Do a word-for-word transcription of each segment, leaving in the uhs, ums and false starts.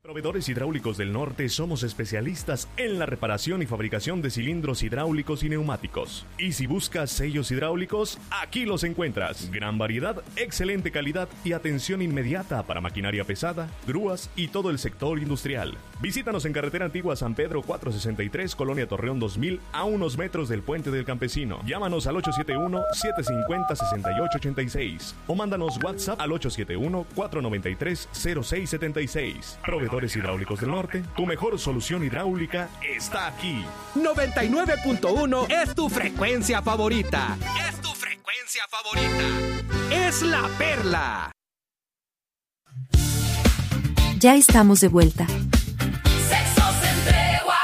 Proveedores Hidráulicos del Norte somos especialistas en la reparación y fabricación de cilindros hidráulicos y neumáticos. Y si buscas sellos hidráulicos, aquí los encuentras. Gran variedad, excelente calidad y atención inmediata para maquinaria pesada, grúas y todo el sector industrial. Visítanos en Carretera Antigua San Pedro cuatrocientos sesenta y tres, Colonia Torreón dos mil, a unos metros del Puente del Campesino. Llámanos al ocho siete uno, siete cinco cero, seis ocho ocho seis o mándanos WhatsApp al ocho siete uno, cuatro nueve tres, cero seis siete seis. Proveedores Hidráulicos del Norte, tu mejor solución hidráulica está aquí. noventa y nueve punto uno es tu frecuencia favorita. Es tu frecuencia favorita. Es La Perla. Ya estamos de vuelta. Sexo sin tregua.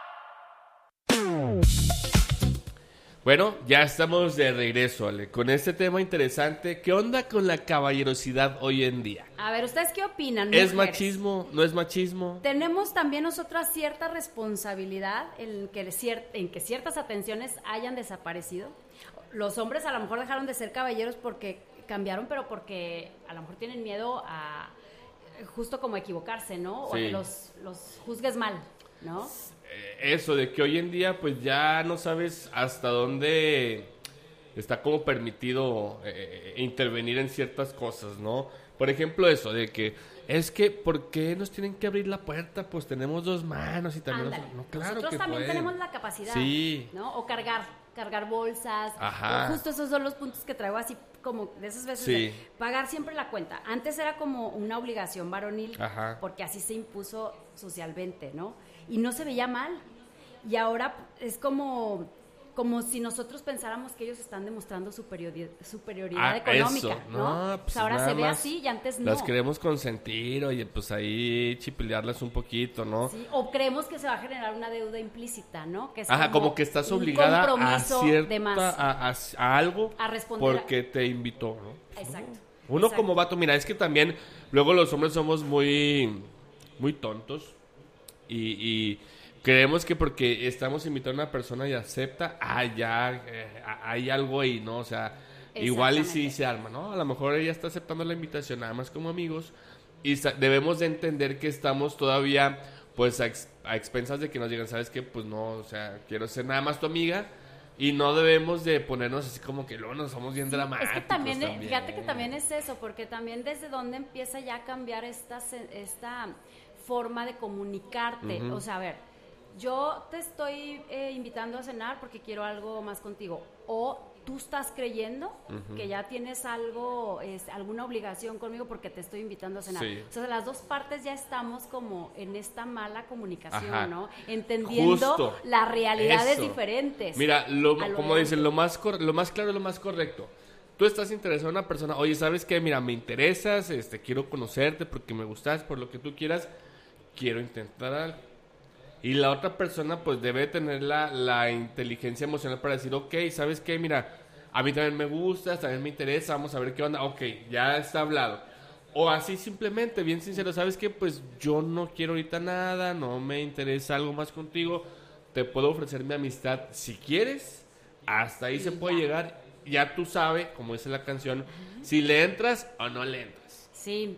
Bueno, ya estamos de regreso, Ale, con este tema interesante. ¿Qué onda con la caballerosidad hoy en día? A ver, ¿ustedes qué opinan? ¿Es mujeres? machismo? ¿No es machismo? Tenemos también nosotras cierta responsabilidad en que, cier- en que ciertas atenciones hayan desaparecido. Los hombres a lo mejor dejaron de ser caballeros porque cambiaron, pero porque a lo mejor tienen miedo a justo como equivocarse, ¿no? O a Sí. que los, los juzgues mal, ¿no? Eso, de que hoy en día pues ya no sabes hasta dónde está como permitido eh, intervenir en ciertas cosas, ¿no? Por ejemplo eso, de que es que ¿por qué nos tienen que abrir la puerta? Pues tenemos dos manos y también... Ándale. Nos... No, claro Nosotros que también pueden. tenemos la capacidad, Sí. ¿no? O cargar, cargar bolsas. Ajá. O justo esos son los puntos que traigo así como de esas veces Sí. de pagar siempre la cuenta. Antes era como una obligación varonil, Ajá. porque así se impuso socialmente, ¿no? Y no se veía mal. Y ahora es como, como si nosotros pensáramos que ellos están demostrando superioridad, superioridad Ah, económica, eso. ¿no? No, pues Pues ahora nada se ve más así y antes no. Las queremos consentir, oye, pues ahí chipilearlas un poquito, ¿no? Sí, o creemos que se va a generar una deuda implícita, ¿no? Que es Ajá, como que estás un obligada a compromiso cierta, de más. a, a- a algo A responder porque te invitó, ¿no? Exacto. Uno exacto. como vato, mira, es que también luego los hombres somos muy, muy tontos y, y creemos que porque estamos invitando a una persona y acepta, ah, ya, eh, hay algo ahí, ¿no? O sea, igual y sí Exactamente. se arma, ¿no? A lo mejor ella está aceptando la invitación nada más como amigos y sa- debemos de entender que estamos todavía, pues, a, ex- a expensas de que nos digan, ¿sabes qué? Pues no, o sea, quiero ser nada más tu amiga. Y no debemos de ponernos así como que luego nos somos bien dramáticos. Es que también, también, fíjate que también es eso, porque también desde dónde empieza ya a cambiar esta, se- esta forma de comunicarte. Ujú. O sea, a ver, yo te estoy eh, invitando a cenar porque quiero algo más contigo. O tú estás creyendo Ujú. que ya tienes algo, es, alguna obligación conmigo porque te estoy invitando a cenar. Sí. O sea, las dos partes ya estamos como en esta mala comunicación, Ajá. ¿no? Entendiendo Justo. las realidades Eso. diferentes. Mira, lo, a lo como de dicen, antes. lo más, cor- lo más claro, lo más correcto. Tú estás interesado en una persona, oye, ¿sabes qué? Mira, me interesas, este, quiero conocerte porque me gustas, por lo que tú quieras, quiero intentar algo. Y la otra persona, pues, debe tener la, la inteligencia emocional para decir, ok, ¿sabes qué? Mira, a mí también me gustas, también me interesa, vamos a ver qué onda. Ok, ya está hablado. O así simplemente, bien sincero, ¿sabes qué? Pues yo no quiero ahorita nada, no me interesa algo más contigo. Te puedo ofrecer mi amistad si quieres. Hasta ahí se puede llegar. Ya tú sabes, como dice la canción, si le entras o no le entras. Sí,